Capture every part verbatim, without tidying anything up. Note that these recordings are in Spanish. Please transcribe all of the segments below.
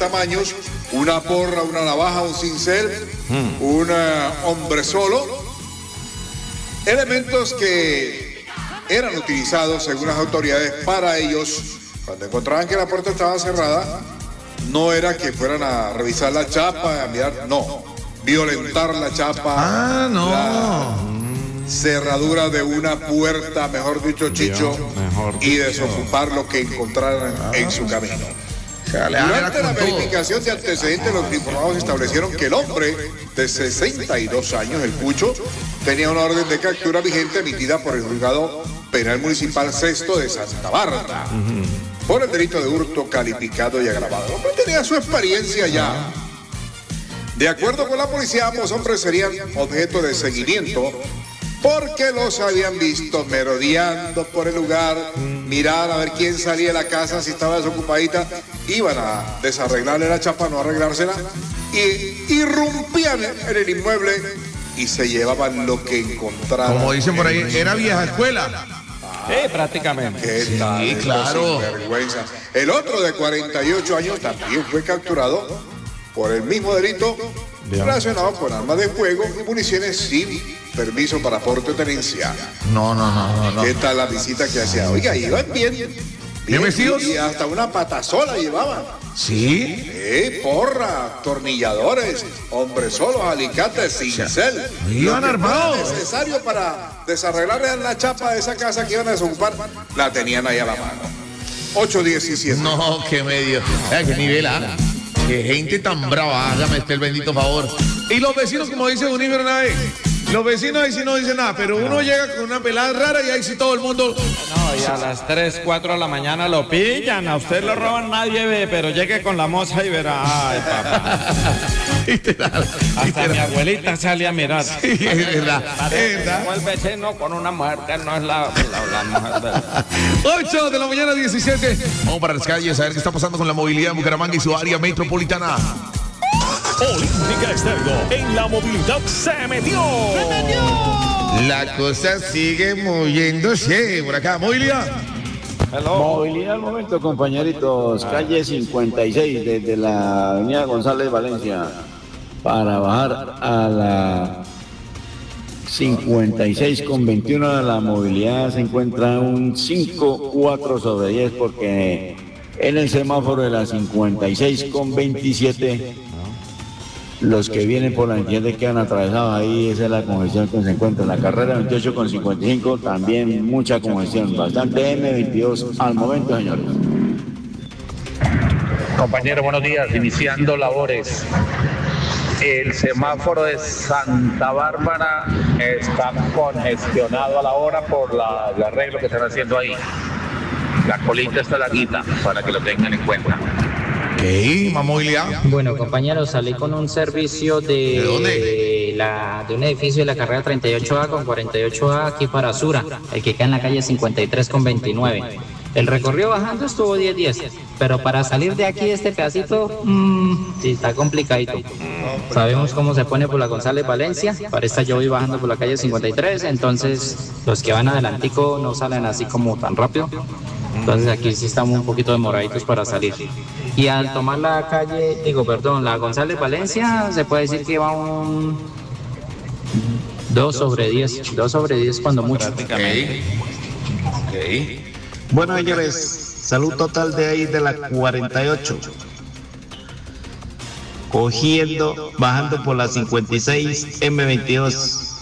tamaños, una porra, una navaja, un cincel, mm. un uh, hombre solo. Elementos que eran utilizados, según las autoridades, para ellos, cuando encontraban que la puerta estaba cerrada, no era que fueran a revisar la chapa, a mirar, no, violentar la chapa. Ah, no. La cerradura de una puerta, mejor dicho, Chicho, mejor y desocupar lo que encontraran ah. en su camino. Durante la verificación de antecedentes, los informados establecieron que el hombre de sesenta y dos años, el Pucho, tenía una orden de captura vigente emitida por el juzgado penal municipal sexto de Santa Bárbara uh-huh. por el delito de hurto calificado y agravado. El hombre tenía su experiencia ya. De acuerdo con la policía, ambos hombres serían objeto de seguimiento porque los habían visto merodeando por el lugar, mirar a ver quién salía de la casa, si estaba desocupadita, iban a desarreglarle la chapa, no arreglársela, y irrumpían en el inmueble y se llevaban lo que encontraban. Como dicen por ahí, era vieja escuela. Ah, sí, prácticamente. ¿Qué sí, tal? Claro. Vergüenza. El otro de cuarenta y ocho años también fue capturado por el mismo delito Bien. relacionado con armas de fuego y municiones sin permiso para porte o tenencia. No, no, no, no. ¿Qué tal la visita que hacía? Oiga, iban bien. ¿Bien vestidos? Y hasta una patasola llevaban. ¿Sí? Eh, porra, tornilladores, hombres solos, alicates, cincel. Iban armados. Lo necesario para desarreglarle la chapa de esa casa que iban a desocupar, la tenían ahí a la mano. ocho diecisiete. No, qué medio. Eh, qué nivel, ¿ah? Qué gente tan brava, hágame este el bendito favor. Y los vecinos, como dice Univer una vez, los vecinos ahí sí no dicen nada, pero uno llega con una pelada rara y ahí sí todo el mundo... No, y a las tres, cuatro de la mañana lo pillan, a usted lo roban, nadie ve, pero llegue con la moza y verá, ay, papá. Literal, Hasta literal. mi abuelita sale a mirar. Sí, es verdad, es verdad. El vecino con una mujer que no es la, la, la mujer de... ocho de la mañana, diecisiete. Vamos para las calles a ver qué está pasando con la movilidad en Bucaramanga y su área metropolitana. Olímpica Estéreo en la movilidad se metió. ¡Se metió! La cosa sigue moviéndose por acá. Movilidad. Hello. Movilidad al momento, compañeritos. Calle cincuenta y seis, desde la avenida González Valencia, para bajar a la cincuenta y seis con veintiuno. La movilidad se encuentra un cinco cuatro sobre diez, porque en el semáforo de la cincuenta y seis con veintisiete, los que vienen por la entiende quedan atravesados. Ahí esa es la congestión que se encuentra. En la carrera veintiocho con cincuenta y cinco también mucha congestión, bastante. M veintidós al momento, señores. Compañeros, buenos días. Iniciando labores. El semáforo de Santa Bárbara está congestionado a la hora por la, el arreglo que están haciendo ahí. La colita está larguita, para que lo tengan en cuenta. ¿Qué? ¿Más movilidad? Bueno, compañeros, salí con un servicio de, ¿De dónde? La, de un edificio de la carrera treinta y ocho A con cuarenta y ocho A aquí para Sura, el que queda en la calle cincuenta y tres con veintinueve. El recorrido bajando estuvo diez diez, pero para salir de aquí, este pedacito, mmm, sí, está complicadito. Sabemos cómo se pone por la González Valencia, para esta yo voy bajando por la calle cincuenta y tres, entonces los que van adelantico no salen así como tan rápido. Entonces aquí sí estamos un poquito demoraditos para salir. Y al tomar la calle, digo, perdón, la González Valencia, se puede decir que va un dos sobre diez, dos sobre diez cuando mucho. Okay. Okay. Bueno, señores, salud total de ahí de la cuarenta y ocho. Cogiendo, bajando por la cincuenta y seis eme veintidós.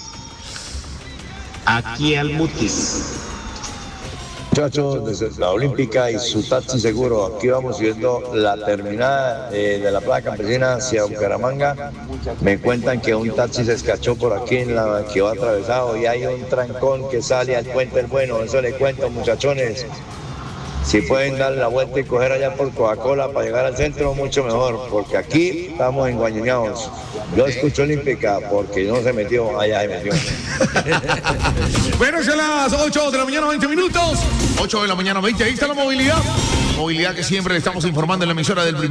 Aquí al Mutis. Muchachos, desde la Olímpica y su taxi seguro, aquí vamos viendo la terminada eh, de la Plaza Campesina hacia Bucaramanga. Me cuentan que un taxi se escachó por aquí en la que va atravesado y hay un trancón que sale al Puente el Bueno. Eso les cuento, muchachones. Si pueden dar la vuelta y coger allá por Coca-Cola para llegar al centro, mucho mejor, porque aquí estamos enguañados. Yo escucho Olímpica porque no se metió, allá se metió. Bueno, son las ocho de la mañana, veinte minutos. ocho de la mañana, veinte. Ahí está la movilidad. Movilidad que siempre le estamos informando en la emisora del primer.